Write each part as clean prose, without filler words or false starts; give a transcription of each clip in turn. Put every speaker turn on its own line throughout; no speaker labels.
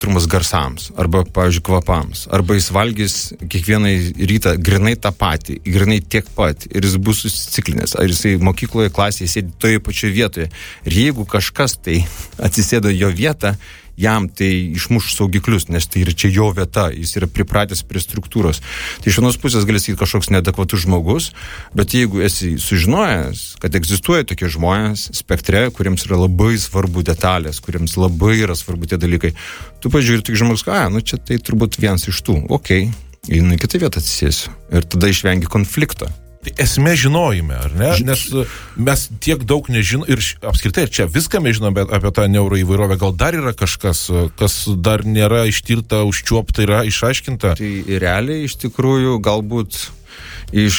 jautrumas garsams, arba, pavyzdžiui, kvapams, arba jis valgys kiekvieną rytą grinai tą patį, grinai tiek pat, ir jis bus susiciklinęs, ar jisai mokykloje klasėje sėdi toje pačioje vietoje. Ir jeigu kažkas tai atsisėdo jo vietą, jam tai išmuš saugiklius, nes tai yra čia jo vieta, jis yra pripratęs prie struktūros. Tai iš vienos pusės gali sakyti kažkoks neadekvatus žmogus, bet jeigu esi sužinojęs, kad egzistuoja tokie žmonės spektre, kuriems yra labai svarbu detalės, kuriems labai yra svarbu tie dalykai, tu pažiūrė tik žmogus, čia tai turbūt vienas iš tų, einu į kitą vietą atsisėsiu. Ir tada išvengi konflikto.
Tai esmė žinojime, ar ne? Nes mes tiek daug nežinom ir apskritai čia viską mes žinome apie tą neuroįvairovę. Gal dar yra kažkas, kas dar nėra ištirta, užčiuopta, yra išaiškinta?
Tai realiai iš tikrųjų galbūt iš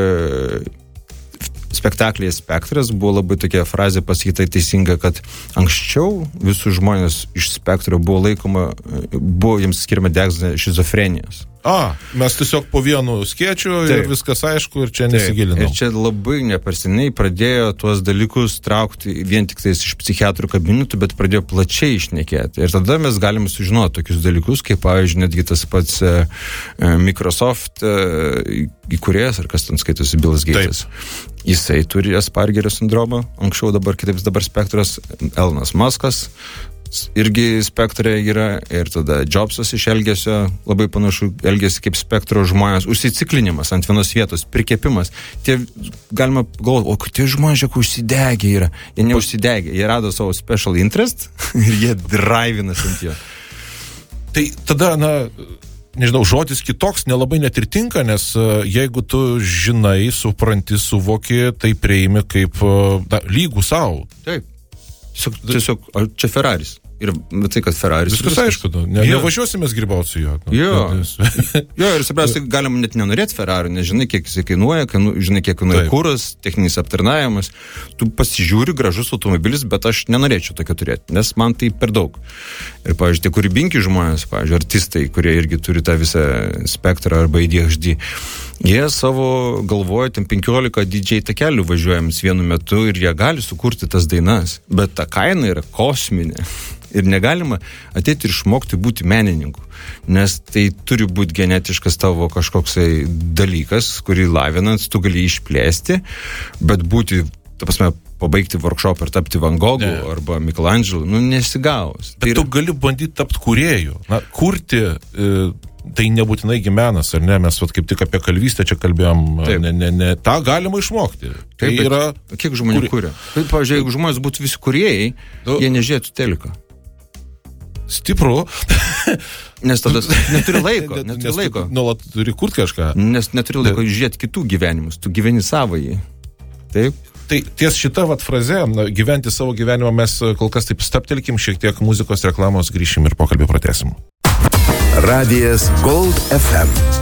spektaklyje Spektras buvo labai tokia frazė pasakyta teisinga, kad anksčiau visus žmonės iš Spektro buvo jiems skiriama diagnozė šizofrenijos.
Mes tiesiog po vienu skėčiu ir viskas aišku ir čia nesigilinam.
Ir čia labai neperseniai pradėjo tuos dalykus traukti vien tik tais iš psichiatrų kabinetų, bet pradėjo plačiai išnekėti. Ir tada mes galime sužinoti tokius dalykus, kaip, pavyzdžiui, netgi tas pats Microsoft įkūrėjas, ar kas ten skaitosi, Billas Gatesas. Jisai turi Aspergerio sindromą, anksčiau dabar Spektras, Elonas Muskas irgi Spektre yra, ir tada Jobsas iš elgesio labai panašu elgesi kaip Spektro žmonės, užsiciklinimas ant vienos vietos, prikepimas. Tie galima galvoti, tie žmonės, užsidegę yra. Jie neužsidegė, jie rado savo special interest ir jie drivinas ant jo.
Tai tada, nežinau, žodis kitoks nelabai net ir tinka, nes jeigu tu žinai, supranti, suvoki, tai priimi kaip lygų savo.
Taip. Tiesiog, čia Ferraris. Ir tai, kad Ferraris...
Viskas aišku, nevažiuosimės grybauti su juo.
Ir svarbiausia, galima net nenorėti Ferrari, nes žinai, kiek jisai kainuoja, žinai, kiek kainuoja kuras, techninis aptarnavimas. Tu pasižiūri, gražus automobilis, bet aš nenorėčiau tokio turėti, nes man tai per daug. Ir, pavyzdžiui, tie kūrybingi žmonės, pavyzdžiui, artistai, kurie irgi turi tą visą spektrą arba ADHD, jie savo galvoja, 15 DJ takelių važiuojams vienu metu ir jie gali sukurti tas dainas, bet ta kaina yra kosminė. Ir negalima ateiti ir išmokti būti menininku, nes tai turi būti genetiškas tavo kažkoksai dalykas, kurį lavinant tu gali išplėsti, bet būti, pabaigti workshop ir tapti Van Goghu arba Michelangelo, nesigaus.
Bet tu gali bandyti tapti kūrėju. Kurti tai nebūtinai menas, ar ne? Mes kaip tik apie kalvystę čia kalbėjom. Ta galima išmokti.
Tai yra... Kiek žmonių kuria? Pavyzdžiui, jeigu žmonės būtų visi kūrėjai, jie nežiūrėtų teliką.
Stipru.
Nes tada neturi laiko.
Nuolat turi kurti kažką.
Nes neturi laiko žiūrėti kitų gyvenimus. Tu gyveni savąjį. Taip?
Tai ties šita fraze, gyventi savo gyvenimą, mes kol kas taip stabtelkim, šiek tiek muzikos reklamos, grįšim ir pokalbį pratęsim.
Radijas Gold FM.